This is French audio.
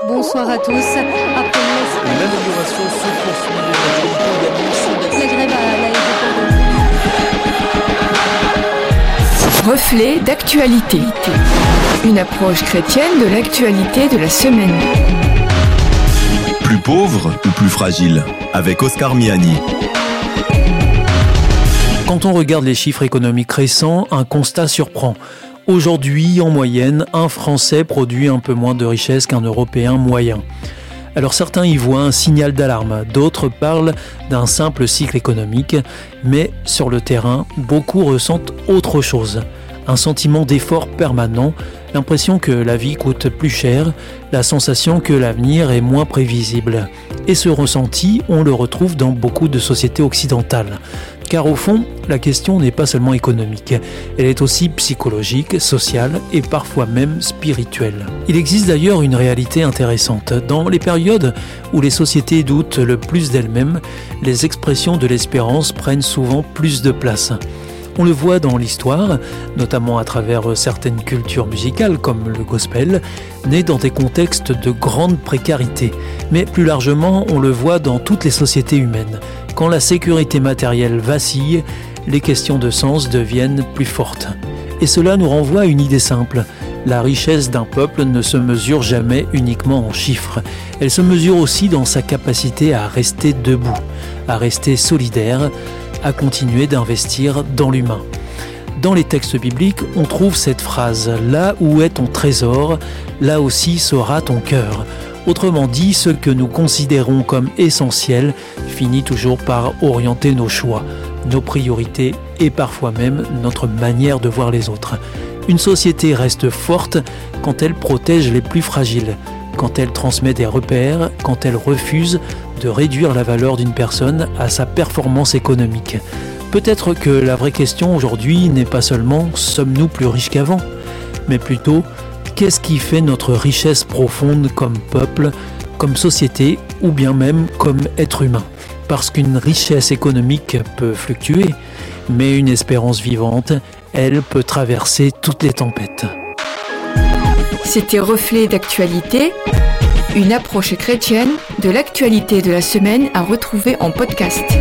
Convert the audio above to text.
Bonsoir à tous. Après l'amélioration se poursuit. la grève à l'aéroport de Reflet d'actualité. Une approche chrétienne de l'actualité de la semaine. Plus pauvre ou plus fragile ? Avec Oscar Miani. Quand on regarde les chiffres économiques récents, un constat surprend. Aujourd'hui, en moyenne, un Français produit un peu moins de richesse qu'un Européen moyen. Alors certains y voient un signal d'alarme, d'autres parlent d'un simple cycle économique, mais sur le terrain, beaucoup ressentent autre chose. Un sentiment d'effort permanent, l'impression que la vie coûte plus cher, la sensation que l'avenir est moins prévisible. Et ce ressenti, on le retrouve dans beaucoup de sociétés occidentales. Car au fond, la question n'est pas seulement économique, elle est aussi psychologique, sociale et parfois même spirituelle. Il existe d'ailleurs une réalité intéressante. Dans les périodes où les sociétés doutent le plus d'elles-mêmes, les expressions de l'espérance prennent souvent plus de place. On le voit dans l'histoire, notamment à travers certaines cultures musicales comme le gospel, nées dans des contextes de grande précarité. Mais plus largement, on le voit dans toutes les sociétés humaines. Quand la sécurité matérielle vacille, les questions de sens deviennent plus fortes. Et cela nous renvoie à une idée simple. La richesse d'un peuple ne se mesure jamais uniquement en chiffres. Elle se mesure aussi dans sa capacité à rester debout, à rester solidaire, à continuer d'investir dans l'humain. Dans les textes bibliques, on trouve cette phrase « Là où est ton trésor, là aussi sera ton cœur ». Autrement dit, ce que nous considérons comme essentiel finit toujours par orienter nos choix, nos priorités et parfois même notre manière de voir les autres. Une société reste forte quand elle protège les plus fragiles, quand elle transmet des repères, quand elle refuse de réduire la valeur d'une personne à sa performance économique. Peut-être que la vraie question aujourd'hui n'est pas seulement « sommes-nous plus riches qu'avant ?», mais plutôt « qu'est-ce qui fait notre richesse profonde comme peuple, comme société ou bien même comme être humain ?» Parce qu'une richesse économique peut fluctuer, mais une espérance vivante, elle peut traverser toutes les tempêtes. C'était Reflet d'actualité, une approche chrétienne de l'actualité de la semaine à retrouver en podcast.